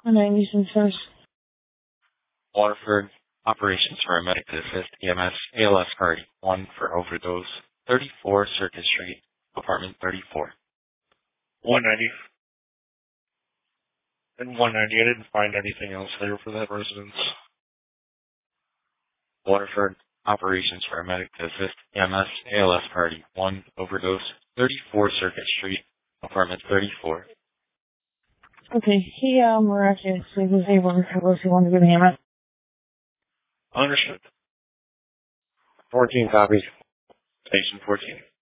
My name is First. Waterford, operations for a medic to assist EMS, ALS party, 1 for overdose, 34 Circuit Street, apartment 34. 190. And 190, I didn't find anything else there for that residence. Waterford, operations for a medic to assist EMS, ALS party, 1 overdose, 34 Circuit Street, apartment 34. Okay, he miraculously was able to recover. He wanted to go to him. Understood. 14 copies. Station 14.